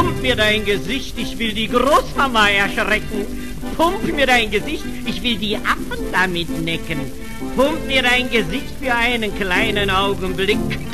Pump mir dein Gesicht, ich will die Großmama erschrecken. Pump mir dein Gesicht, ich will die Affen damit necken. Pump mir dein Gesicht für einen kleinen Augenblick.